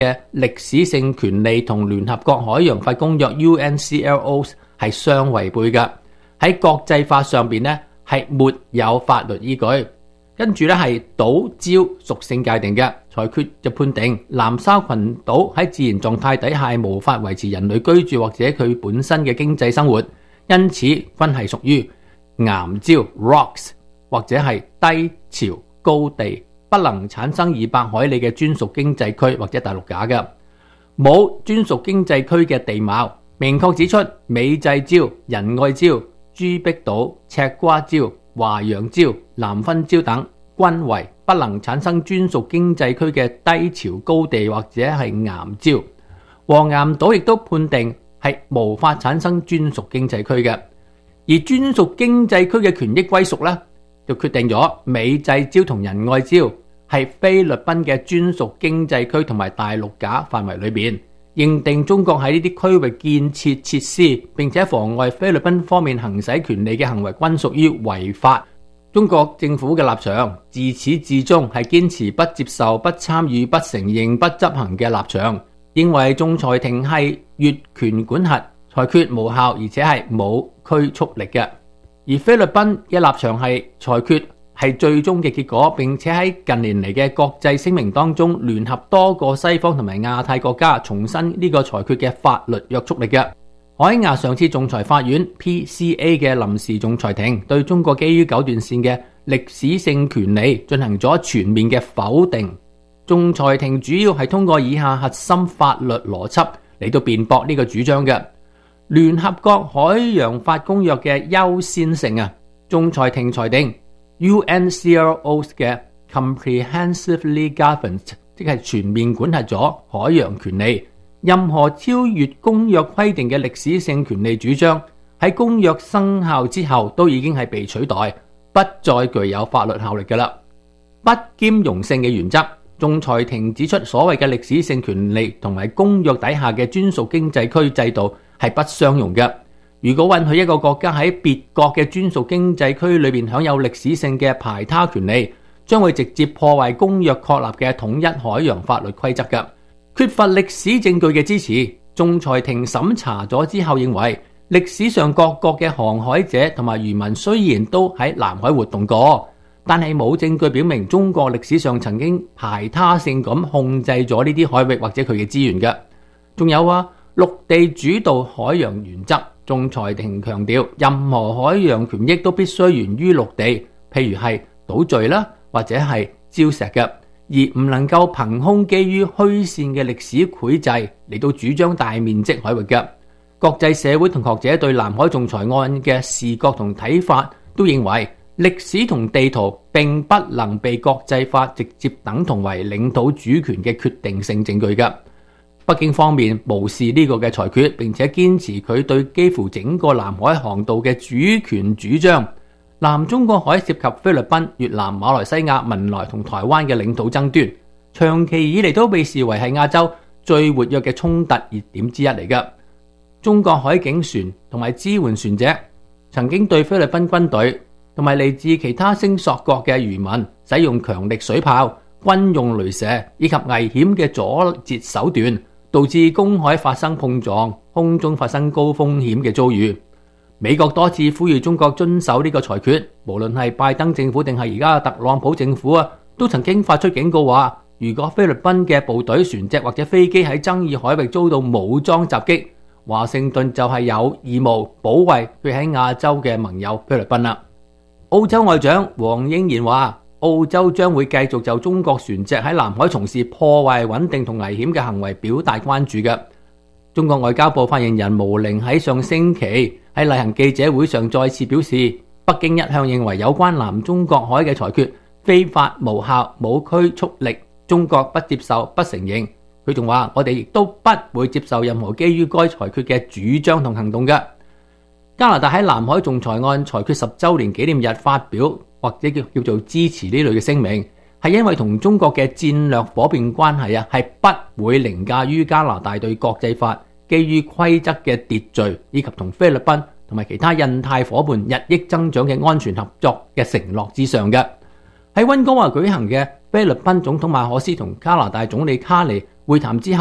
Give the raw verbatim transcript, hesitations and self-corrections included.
嘅歷史性權利同聯合國海洋法公約 U N C L O 係相違背嘅，喺國際法上邊咧係沒有法律依據。跟住咧係島礁屬性界定嘅裁決就判定南沙群島喺自然狀態底下係無法維持人類居住或者佢本身嘅經濟生活，因此均係屬於岩礁 rocks 或者係低潮高地，不能產生二百海里嘅專屬經濟區或者大陸架嘅，冇專屬經濟區嘅地貌，明確指出美濟礁、仁愛礁、朱碧島、赤瓜礁、華陽礁、南薰礁等均為不能產生專屬經濟區嘅低潮高地或者係岩礁。黃岩島亦都判定係無法產生專屬經濟區嘅，而專屬經濟區嘅權益歸屬呢，就決定咗美濟礁同仁愛礁係菲律賓嘅專屬經濟區同埋大陸架範圍裏邊，認定中國喺呢啲區域建設設施並且妨礙菲律賓方面行使權利嘅行為均屬於違法。中國政府嘅立場自始至終係堅持不接受、不參與、不承認、不執行嘅立場，認為仲裁庭係越權管轄，裁決無效而且係冇拘束力嘅。而菲律賓嘅立場係裁決係最終嘅結果，並且喺近年嚟嘅國際聲明當中聯合多個西方同埋亞太國家重申呢個裁決嘅法律約束力嘅。海牙上次仲裁法院 P C A 嘅臨時仲裁庭對中國基於九段線嘅歷史性權利進行咗全面嘅否定。仲裁庭主要係通過以下核心法律邏輯嚟到辯駁呢個主張嘅：聯合國海洋法公約嘅優先性啊，仲裁庭裁定 U N C L O 嘅 comprehensively governs， 即係全面管轄咗海洋權利。任何超越公約規定嘅歷史性權利主張喺公約生效之後都已經係被取代，不再具有法律效力㗎啦。不兼容性嘅原則，仲裁庭指出所謂嘅歷史性權利同埋公約底下嘅專屬經濟區制度係不相容嘅。如果允許一個國家喺別國嘅專屬經濟區裏面享有歷史性嘅排他權利，將會直接破壞公約確立嘅統一海洋法律規則嘅。缺乏歷史證據嘅支持，仲裁庭審查咗之後認為，歷史上各國嘅航海者同埋漁民雖然都喺南海活動過，但係冇證據表明中國歷史上曾經排他性咁控制咗呢啲海域或者佢嘅資源嘅。仲有啊，陸地主導海洋原則，仲裁庭強調，任何海洋權益都必須源於陸地，譬如係島嶼啦，或者係礁石嘅。而唔能夠憑空基於虛線嘅歷史繪製嚟到主張大面積海域嘅。國際社會同學者對南海仲裁案嘅視覺同睇法都認為，歷史同地圖並不能被國際法直接等同為領土主權嘅決定性證據嘅。北京方面無視呢個嘅裁決，並且堅持佢對幾乎整個南海航道嘅主權主張。南中國海涉及菲律賓、越南、馬來西亞、文萊同台灣嘅領土爭端，長期以嚟都被視為係亞洲最活躍嘅衝突熱點之一嚟嘅。中國海警船同埋支援船隻曾經對菲律賓軍隊同埋嚟自其他聲索國嘅漁民使用強力水炮、軍用雷射以及危險嘅阻截手段，導致公海發生碰撞、空中發生高風險嘅遭遇。美國多次呼籲中國遵守呢個裁決，無論係拜登政府定係而家嘅特朗普政府啊，都曾經發出警告話，如果菲律賓嘅部隊、船隻或者飛機喺爭議海域遭到武裝襲擊，華盛頓就係有義務保衛佢喺亞洲嘅盟友菲律賓啦。澳洲外長黃英賢話，澳洲將會繼續就中國船隻喺南海從事破壞穩定同危險嘅行為表達關注嘅。中國外交部發言人毛寧喺上星期喺例行記者會上再次表示，北京一向認為有關南中國海嘅裁決非法無效、冇拘束力，中國不接受、不承認。佢仲話，我哋亦都不會接受任何基於該裁決嘅主張同行動嘅。加拿大喺南海仲裁案裁決十週年紀念日發表或者叫叫做支持呢類嘅聲明，係因為同中國嘅戰略夥伴關係啊，係不會凌駕於加拿大對國際法基於規則嘅秩序，以及同菲律賓同埋其他印太夥伴日益增長嘅安全合作嘅承諾之上嘅。喺溫哥華舉行嘅菲律賓總統馬可斯同加拿大總理卡尼會談之後